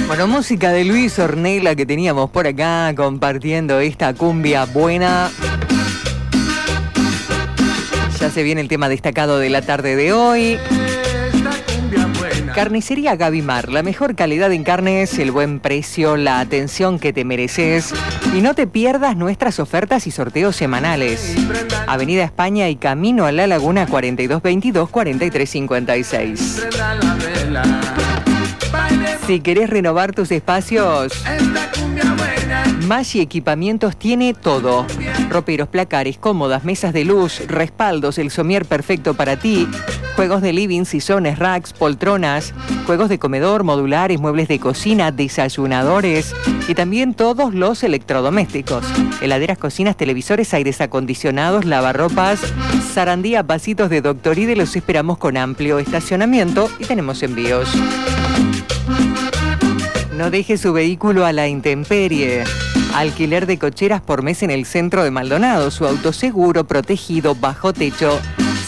Bueno, música de Luis Ornella que teníamos por acá compartiendo esta cumbia buena. Ya se viene el tema destacado de la tarde de hoy. Carnicería Gavimar, la mejor calidad en carnes, el buen precio, la atención que te mereces. Y no te pierdas nuestras ofertas y sorteos semanales. Avenida España y camino a La Laguna 4222-4356. Si querés renovar tus espacios, Maggi Equipamientos tiene todo. Roperos, placares, cómodas, mesas de luz, respaldos, el somier perfecto para ti. Juegos de living, sillones, racks, poltronas, juegos de comedor, modulares, muebles de cocina, desayunadores y también todos los electrodomésticos. Heladeras, cocinas, televisores, aires acondicionados, lavarropas, Sarandía, Pasitos de Doctoride. Los esperamos con amplio estacionamiento y tenemos envíos. No deje su vehículo a la intemperie. Alquiler de cocheras por mes en el centro de Maldonado. Su auto seguro, protegido, bajo techo.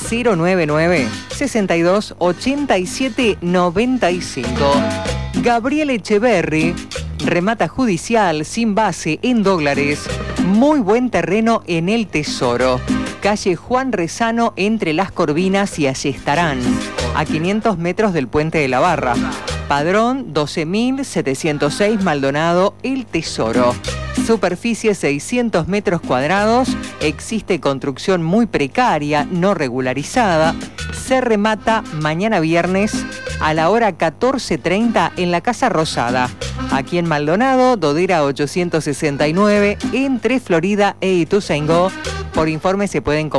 099-6287-95. Gabriel Echeverry, remata judicial sin base en dólares. Muy buen terreno en El Tesoro. Calle Juan Rezano entre Las Corvinas y Ayestarán, a 500 metros del Puente de la Barra. Padrón 12.706 Maldonado, El Tesoro. Superficie 600 metros cuadrados. Existe construcción muy precaria, no regularizada. Se remata mañana viernes a la hora 14:30 en la Casa Rosada. Aquí en Maldonado, Dodera 869, entre Florida e Ituzaingó. Por informe se pueden